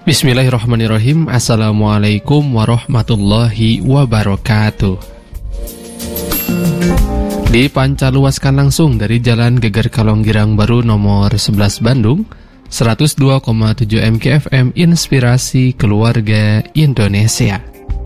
Bismillahirrahmanirrahim. Assalamualaikum warahmatullahi wabarakatuh. Dipancaluaskan langsung dari Jalan Geger Kalonggirang Baru nomor 11 Bandung, 102,7 MKFM, Inspirasi Keluarga Indonesia.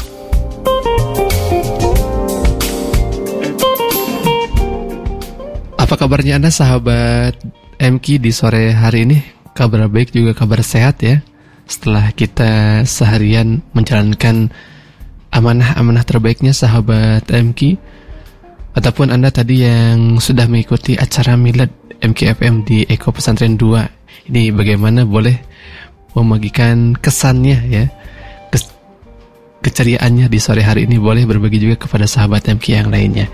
Apa kabarnya Anda sahabat MK di sore hari ini? Kabar baik juga kabar sehat ya. Setelah kita seharian menjalankan amanah-amanah terbaiknya sahabat MK, ataupun Anda tadi yang sudah mengikuti acara Milad MKFM di Eko Pesantren 2, ini bagaimana boleh membagikan kesannya ya, keceriaannya di sore hari ini, boleh berbagi juga kepada sahabat MK yang lainnya.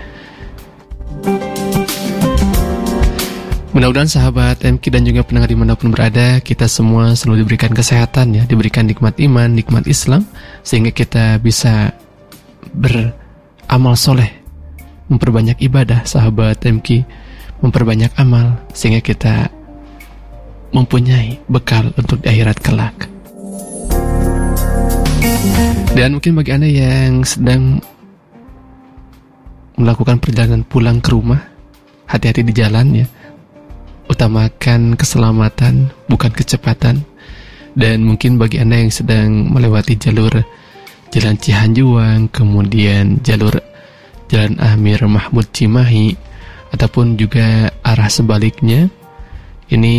Mudah-mudahan sahabat MK dan juga pendengar dimanapun berada, kita semua selalu diberikan kesehatan ya, diberikan nikmat iman, nikmat Islam, sehingga kita bisa beramal soleh, memperbanyak ibadah sahabat MK, memperbanyak amal, sehingga kita mempunyai bekal untuk di akhirat kelak. Dan mungkin bagi Anda yang sedang melakukan perjalanan pulang ke rumah, hati-hati di jalan ya. Utamakan keselamatan, bukan kecepatan. Dan mungkin bagi Anda yang sedang melewati jalur Jalan Cihanjuang, kemudian jalur Jalan Amir Mahmud Cimahi, ataupun juga arah sebaliknya, ini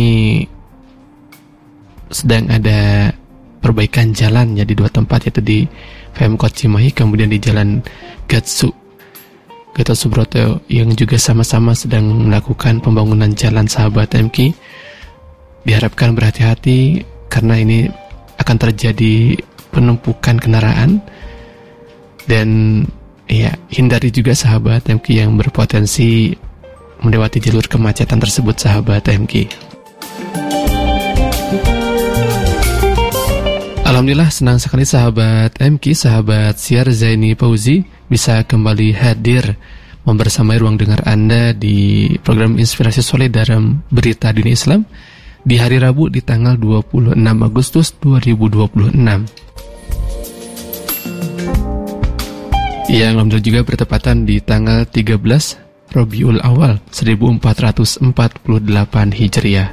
sedang ada perbaikan jalan ya di dua tempat, yaitu di Pemkot Cimahi, kemudian di Jalan Gatot Subroto, yang juga sama-sama sedang melakukan pembangunan jalan sahabat MK. Diharapkan berhati-hati karena ini akan terjadi penumpukan kendaraan, dan ya hindari juga sahabat MK yang berpotensi melewati jalur kemacetan tersebut sahabat MK. Alhamdulillah senang sekali sahabat MK, sahabat Siar Zaini Fauzi bisa kembali hadir membersamai ruang dengar Anda di program Inspirasi Soleh dalam Berita Dunia Islam di hari Rabu di tanggal 26 Agustus 2026. Yang alhamdulillah juga bertepatan di tanggal 13 Rabiul Awal 1448 Hijriah.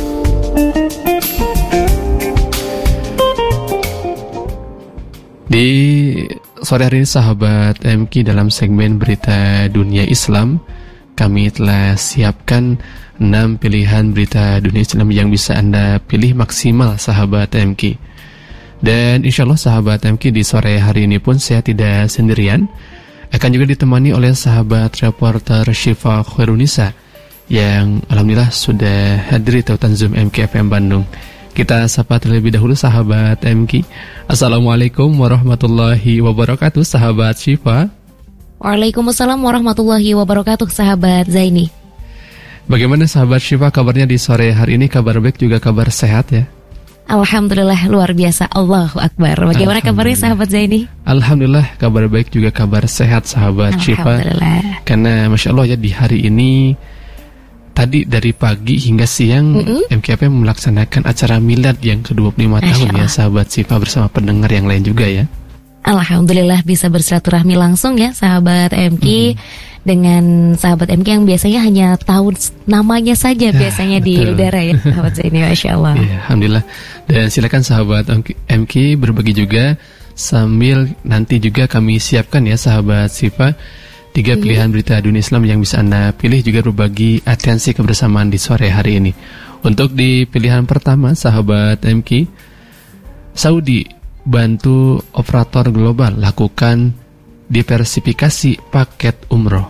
Di sore hari ini sahabat MK, dalam segmen Berita Dunia Islam, kami telah siapkan 6 pilihan berita dunia Islam yang bisa Anda pilih maksimal sahabat MK. Dan insya Allah sahabat MK, di sore hari ini pun saya tidak sendirian, akan juga ditemani oleh sahabat reporter Syifa Khairunisa yang alhamdulillah sudah hadir di tautan Zoom MKFM Bandung. Kita sapa terlebih dahulu sahabat MK. Assalamualaikum warahmatullahi wabarakatuh sahabat Syifa. Waalaikumsalam warahmatullahi wabarakatuh sahabat Zaini. Bagaimana sahabat Syifa kabarnya di sore hari ini? Kabar baik juga kabar sehat ya? Alhamdulillah luar biasa, Allahu Akbar. Bagaimana kabarnya sahabat Zaini? Alhamdulillah kabar baik juga kabar sehat sahabat Syifa. Karena Masya Allah ya, di hari ini tadi dari pagi hingga siang MKFM melaksanakan acara Milad yang ke-25 tahun ya sahabat Syifa, bersama pendengar yang lain juga ya. Alhamdulillah bisa bersilaturahmi langsung ya sahabat MK dengan sahabat MK yang biasanya hanya tahu namanya saja biasanya di udara ya sahabat Zaini, Masya Allah. Ya, alhamdulillah. Dan silakan sahabat MK berbagi juga, sambil nanti juga kami siapkan ya sahabat Syifa 3 pilihan berita dunia Islam yang bisa Anda pilih, juga berbagi atensi kebersamaan di sore hari ini. Untuk di pilihan pertama sahabat MK, Saudi bantu operator global lakukan diversifikasi paket umroh.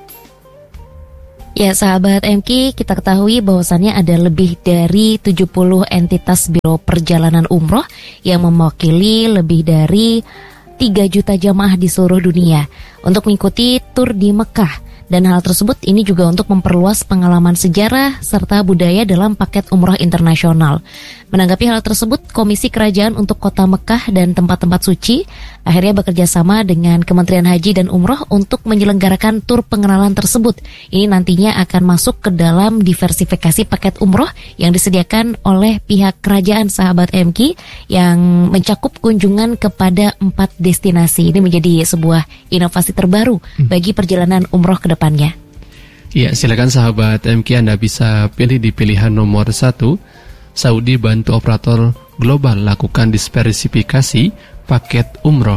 Ya sahabat MK, kita ketahui bahwasannya ada lebih dari 70 entitas biro perjalanan umroh yang mewakili lebih dari 3 juta jamaah di seluruh dunia untuk mengikuti tur di Mekah. Dan hal tersebut ini juga untuk memperluas pengalaman sejarah serta budaya dalam paket umroh internasional. Menanggapi hal tersebut, Komisi Kerajaan untuk Kota Mekah dan tempat-tempat suci akhirnya bekerja sama dengan Kementerian Haji dan Umroh untuk menyelenggarakan tur pengenalan tersebut. Ini nantinya akan masuk ke dalam diversifikasi paket umroh yang disediakan oleh pihak kerajaan, sahabat MK, yang mencakup kunjungan kepada 4 destinasi. Ini menjadi sebuah inovasi terbaru bagi perjalanan umroh ke depannya. Ya, silakan sahabat MK, Anda bisa pilih di pilihan nomor 1. Saudi bantu operator global lakukan diversifikasi paket umroh.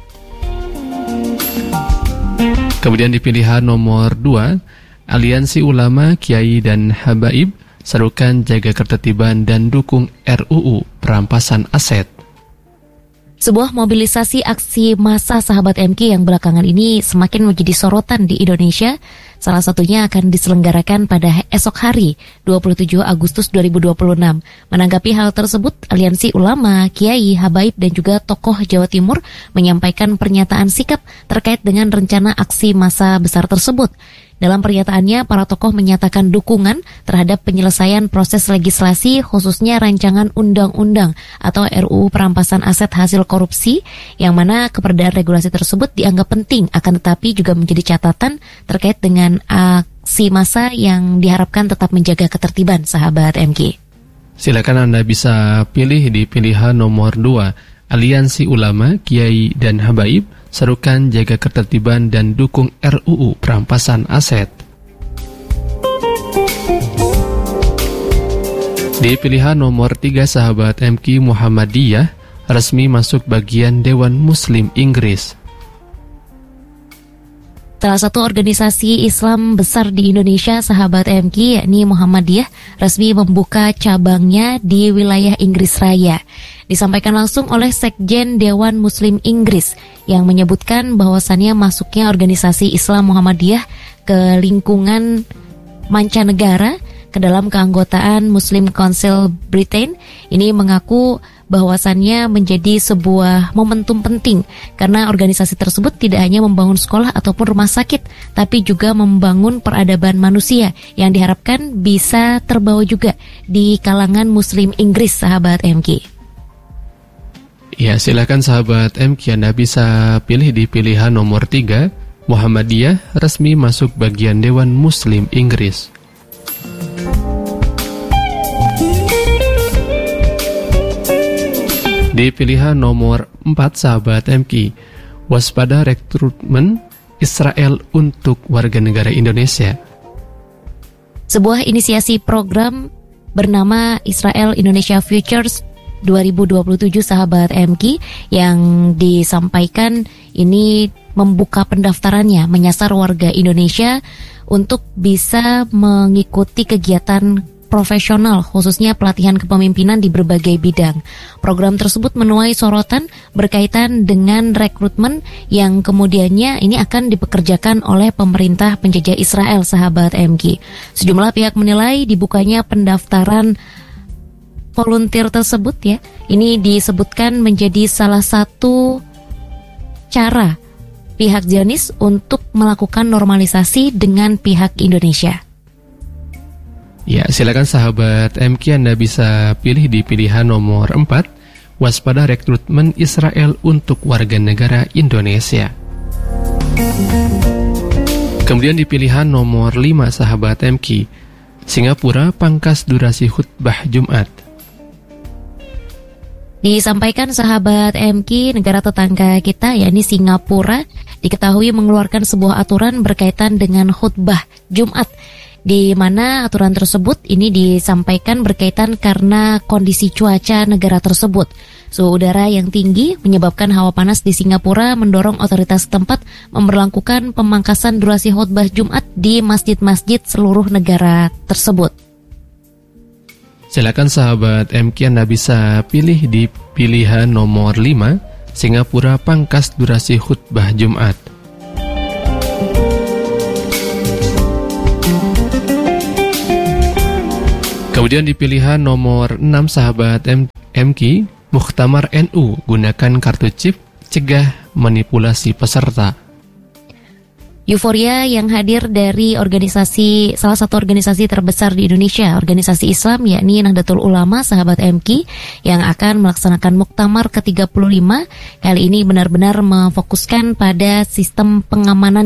Kemudian di pilihan nomor 2, Aliansi Ulama, Kiai dan Habaib serukan jaga ketertiban dan dukung RUU perampasan aset. Sebuah mobilisasi aksi massa sahabat MK yang belakangan ini semakin menjadi sorotan di Indonesia. Salah satunya akan diselenggarakan pada esok hari, 27 Agustus 2026. Menanggapi hal tersebut, Aliansi Ulama, Kiai, Habaib dan juga tokoh Jawa Timur menyampaikan pernyataan sikap terkait dengan rencana aksi massa besar tersebut. Dalam pernyataannya, para tokoh menyatakan dukungan terhadap penyelesaian proses legislasi, khususnya rancangan undang-undang atau RUU perampasan aset hasil korupsi, yang mana keberadaan regulasi tersebut dianggap penting, akan tetapi juga menjadi catatan terkait dengan aksi massa yang diharapkan tetap menjaga ketertiban, sahabat MK. Silakan Anda bisa pilih di pilihan nomor 2, Aliansi Ulama, Kiai dan Habaib serukan jaga ketertiban dan dukung RUU perampasan aset. Di pilihan nomor 3, sahabat MK, Muhammadiyah resmi masuk bagian Dewan Muslim Inggris. Salah satu organisasi Islam besar di Indonesia, sahabat MK, yakni Muhammadiyah, resmi membuka cabangnya di wilayah Inggris Raya. Disampaikan langsung oleh Sekjen Dewan Muslim Inggris yang menyebutkan bahwasannya masuknya organisasi Islam Muhammadiyah ke lingkungan mancanegara ke dalam keanggotaan Muslim Council Britain ini mengaku bahwasannya menjadi sebuah momentum penting karena organisasi tersebut tidak hanya membangun sekolah ataupun rumah sakit, tapi juga membangun peradaban manusia yang diharapkan bisa terbawa juga di kalangan Muslim Inggris, sahabat MK. Ya, silakan sahabat MK, Anda bisa pilih di pilihan nomor 3, Muhammadiyah resmi masuk bagian Dewan Muslim Inggris. Di pilihan nomor 4, sahabat MK, waspada rekrutmen Israel untuk warga negara Indonesia. Sebuah inisiasi program bernama Israel Indonesia Futures 2027, sahabat MK, yang disampaikan ini membuka pendaftarannya menyasar warga Indonesia untuk bisa mengikuti kegiatan profesional, khususnya pelatihan kepemimpinan di berbagai bidang. Program tersebut menuai sorotan berkaitan dengan rekrutmen yang kemudiannya ini akan dipekerjakan oleh pemerintah penjajah Israel, sahabat MK. Sejumlah pihak menilai dibukanya pendaftaran volunteer tersebut ya, ini disebutkan menjadi salah satu cara pihak Zionis untuk melakukan normalisasi dengan pihak Indonesia. Ya, silakan sahabat MK, Anda bisa pilih di pilihan nomor 4, waspada rekrutmen Israel untuk warga negara Indonesia. Kemudian di pilihan nomor 5, sahabat MK, Singapura pangkas durasi khutbah Jumat. Disampaikan sahabat MK, negara tetangga kita yakni Singapura diketahui mengeluarkan sebuah aturan berkaitan dengan khutbah Jumat, di mana aturan tersebut ini disampaikan berkaitan karena kondisi cuaca negara tersebut. Suhu udara yang tinggi menyebabkan hawa panas di Singapura mendorong otoritas setempat memberlakukan pemangkasan durasi khutbah Jumat di masjid-masjid seluruh negara tersebut. Silakan sahabat MK, Anda bisa pilih di pilihan nomor 5, Singapura pangkas durasi khutbah Jumat. Kemudian di pilihan nomor 6, sahabat MK, Muktamar NU, gunakan kartu chip, cegah manipulasi peserta. euforia yang hadir dari salah satu organisasi terbesar di Indonesia, organisasi Islam, yakni Nahdlatul Ulama, sahabat MK, yang akan melaksanakan Muktamar ke-35. Kali ini benar-benar memfokuskan pada sistem pengamanan